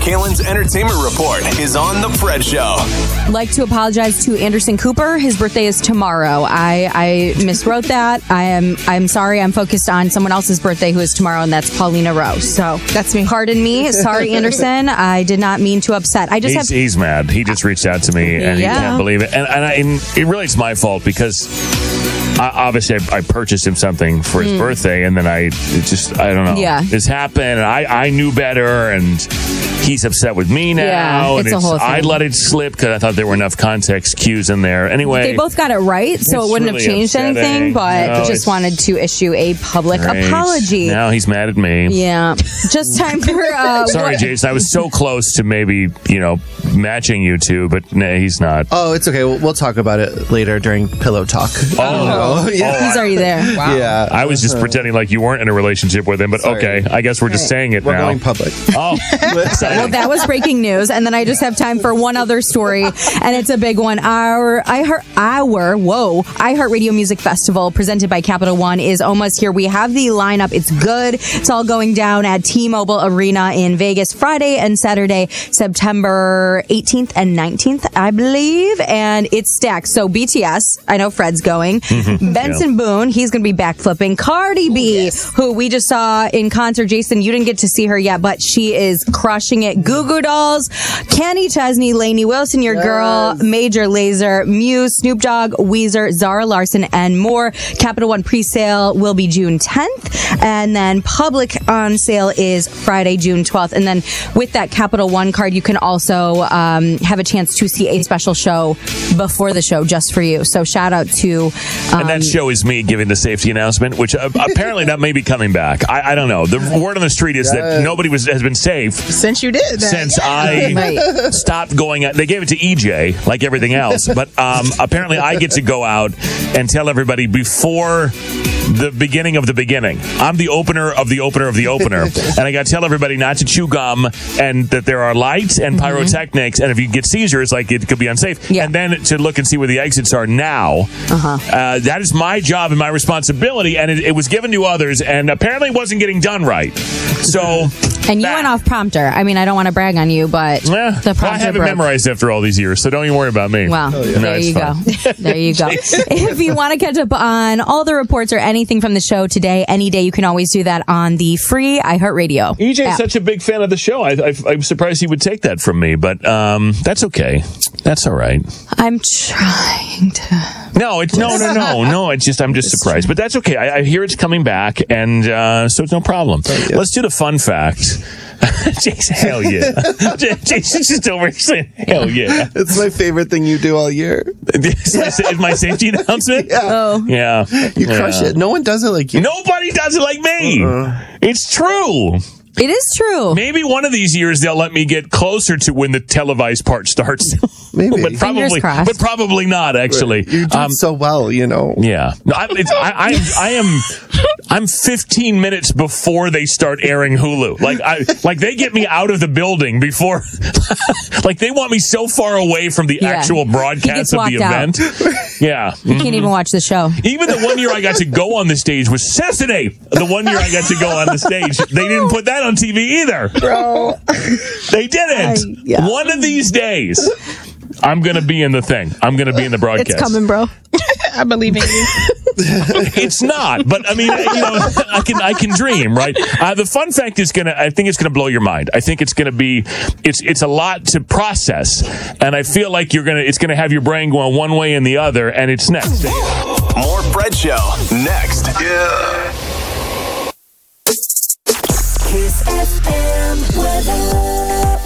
Kalen's Entertainment Report is on The Fred Show. I'd like to apologize to Anderson Cooper. His birthday is tomorrow. I miswrote that. I'm sorry. I'm focused on someone else's birthday who is tomorrow, and that's Paulina Rose. So that's me. Pardon me. Sorry, Anderson. I did not mean to upset. He's mad. He just reached out to me, and he can't believe it. And it really is my fault because obviously I purchased him something for his birthday, and then I don't know. Yeah. This happened, and I knew better, and he's upset with me now. Yeah, and it's a whole thing. I let it slip because I thought there were enough context cues in there. Anyway, they both got it right, so it wouldn't really have changed upsetting. anything, but No, just wanted to issue a public apology. Now he's mad at me. Yeah. Just time for... Sorry, Jason. I was so close to maybe, matching you two, but nah, he's not. Oh, it's okay. We'll talk about it later during Pillow Talk. Oh, yeah. He's already there. Wow. Yeah. I was just pretending like you weren't in a relationship with him, but Sorry. okay. I guess we're just saying it We're now. going public. Oh, Well, that was breaking news, and then I just have time for one other story, and it's a big one. Our iHeartRadio Music Festival, presented by Capital One, is almost here. We have the lineup. It's good. It's all going down at T-Mobile Arena in Vegas, Friday and Saturday, September 18th and 19th, I believe, and it's stacked. So BTS, I know Fred's going. Benson Boone, he's going to be backflipping. Cardi B, who we just saw in concert. Jason, you didn't get to see her yet, but she is crushing it. Goo Goo Dolls, Kenny Chesney, Lainey Wilson, your girl, Major Lazer, Muse, Snoop Dogg, Weezer, Zara Larson, and more. Capital One pre-sale will be June 10th, and then public on sale is Friday, June 12th. And then with that Capital One card, you can also have a chance to see a special show before the show just for you. So shout out to... and that show is me giving the safety announcement, which apparently that may be coming back. I don't know. The word on the street is that nobody has been safe Since you did that. since I stopped going out. They gave it to EJ, like everything else. But apparently I get to go out and tell everybody before the beginning of the beginning. I'm the opener of the opener of the opener. And I got to tell everybody not to chew gum and that there are lights and pyrotechnics. And if you get seizures, like it could be unsafe. Yeah. And then to look and see where the exits are now. That is my job and my responsibility. And it was given to others and apparently wasn't getting done right. So... And you went off prompter. I mean, I don't want to brag on you, but the prompter I have it broke. memorized after all these years, so don't even worry about me. Well, there you go. There you go. If you want to catch up on all the reports or anything from the show today, any day, you can always do that on the free iHeartRadio EJ is app. such a big fan of the show. I'm surprised he would take that from me, but that's okay. That's all right. I'm trying to... No, it's no. It's just I'm just surprised, but that's okay. I hear it's coming back, and so it's no problem. Let's do the fun fact. Jason, hell yeah! Jason's just over here saying, "Hell yeah!" It's my favorite thing you do all year. Is my safety announcement? Yeah. You crush it. No one does it like you. Nobody does it like me. It's true. It is true. Maybe one of these years they'll let me get closer to when the televised part starts. Maybe. but probably not. Actually, you do so well. Yeah. No, I'm 15 minutes before they start airing Hulu. Like they get me out of the building before. Like they want me so far away from the actual broadcast of the event. Yeah. You can't even watch the show. Even the one year I got to go on the stage was Sesame. The one year I got to go on the stage, they didn't put that on TV either. Bro. They didn't. One of these days, I'm going to be in the thing. I'm going to be in the broadcast. It's coming, bro. I believe in you. It's not, but I mean, I can dream, right? The fun fact is I think it's gonna blow your mind. I think it's gonna be, it's a lot to process, and I feel like it's gonna have your brain going one way and the other, and it's next. More Fred Show next. Yeah. Kiss FM weather.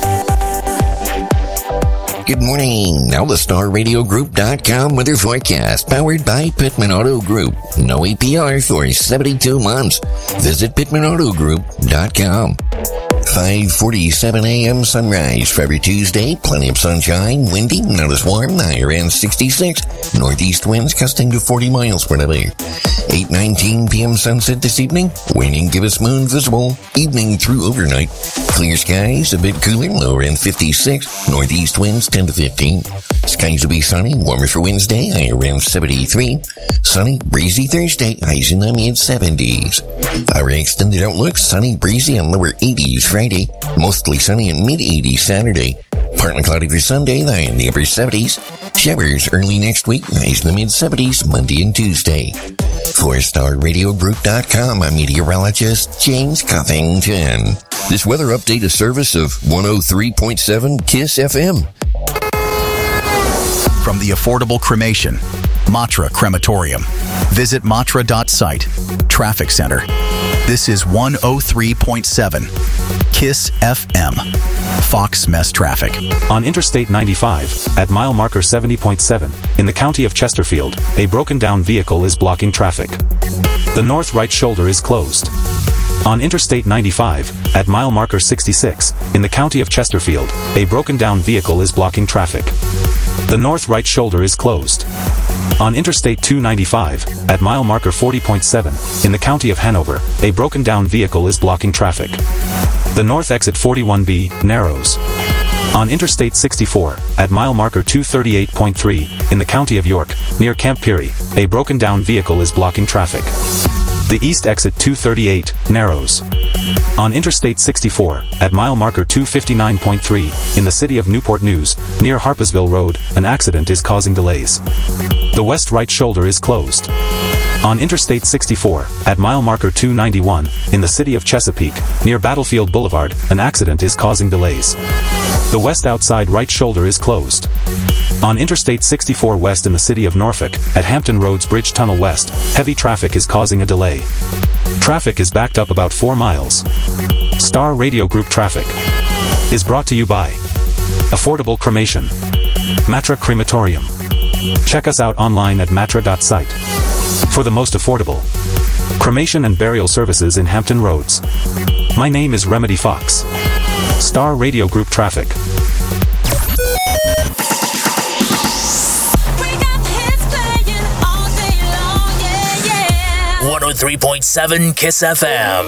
Good morning. Now the StarRadioGroup.com weather forecast, powered by Pittman Auto Group. No APR for 72 months. Visit PittmanAutoGroup.com. 5:47 a.m. sunrise for every Tuesday. Plenty of sunshine, windy, not as warm. High around 66. Northeast winds gusting to 40 miles per hour. 8:19 p.m. sunset this evening. Waning gibbous moon visible. Evening through overnight. Clear skies, a bit cooler, low around 56. Northeast winds 10 to 15. Skies will be sunny, warmer for Wednesday, high around 73. Sunny, breezy Thursday, highs in the mid-70s. Our extended outlook, sunny, breezy, and lower 80s Friday. Mostly sunny and mid-80s Saturday. Partly cloudy for Sunday, high in the upper 70s. Showers early next week, highs in the mid-70s Monday and Tuesday. For StarRadioGroup.com, I'm meteorologist James Covington. This weather update is service of 103.7 KISS FM. From the affordable cremation, Matra Crematorium. Visit matra.site. Traffic Center. This is 103.7 KISS FM. Fox Mess Traffic. On Interstate 95, at mile marker 70.7, in the county of Chesterfield, a broken down vehicle is blocking traffic. The north right shoulder is closed. On Interstate 95, at mile marker 66, in the county of Chesterfield, a broken down vehicle is blocking traffic. The north right shoulder is closed. On Interstate 295, at mile marker 40.7, in the county of Hanover, a broken down vehicle is blocking traffic. The north exit 41B narrows. On Interstate 64, at mile marker 238.3, in the county of York, near Camp Peary, a broken down vehicle is blocking traffic. The east exit 238 narrows. On Interstate 64, at mile marker 259.3, in the city of Newport News, near Harpsville Road, an accident is causing delays. The west right shoulder is closed. On Interstate 64, at mile marker 291, in the city of Chesapeake, near Battlefield Boulevard, an accident is causing delays. The west outside right shoulder is closed. On Interstate 64 west in the city of Norfolk, at Hampton Roads Bridge Tunnel West, heavy traffic is causing a delay. Traffic is backed up about 4 miles. Star Radio Group Traffic is brought to you by Affordable Cremation, Matra Crematorium. Check us out online at matra.site for the most affordable cremation and burial services in Hampton Roads. My name is Remedy Fox. Star Radio Group Traffic. 103.7 KISS FM.